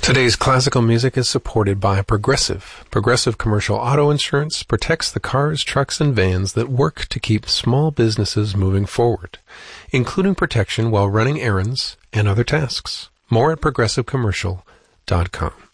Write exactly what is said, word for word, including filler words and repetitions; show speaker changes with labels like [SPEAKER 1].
[SPEAKER 1] Today's classical music is supported by Progressive. Progressive Commercial Auto Insurance protects the cars, trucks, and vans that work to keep small businesses moving forward, including protection while running errands and other tasks. More at progressive commercial dot com.